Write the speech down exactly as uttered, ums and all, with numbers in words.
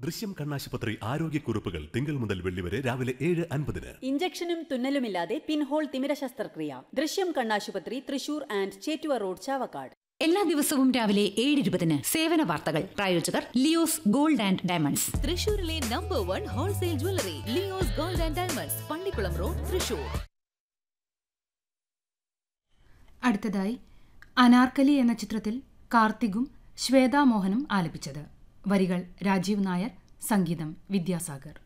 ദൃശ്യം കണ്ണാശുപത്രി ആരോഗ്യക്കുറിപ്പുകൾ തിങ്കൾ മുതൽ വെള്ളി വരെ രാവിലെ ഏഴ് അൻപതിന്. ഇഞ്ചക്ഷനും തുന്നലുമില്ലാതെ പിൻഹോൾ തിമിര ശസ്ത്രക്രിയ. ദൃശ്യം കണ്ണാശുപത്രി, തൃശൂർ ആൻഡ് ചേറ്റുവ റോഡ്, ചാവക്കാട്. എല്ലാ ദിവസവും രാവിലെ ഏഴ് ഇരുപതിന് സേവന വാർത്തകൾ. പ്രായോജകർ ലിയോസ് ഗോൾഡ് ആൻഡ് ഡയമണ്ട്സ്, തൃശൂരിലെ number one wholesale jewellery. Leo's gold and diamonds, Pallikkulam road, Thrissur. അടുത്തതായി അനാർക്കലി എന്ന ചിത്രത്തിൽ കാർത്തികും ശ്വേതാ മോഹനും ആലപിച്ചത്. വരികൾ രാജീവ് നായർ, സംഗീതം വിദ്യാസാഗർ.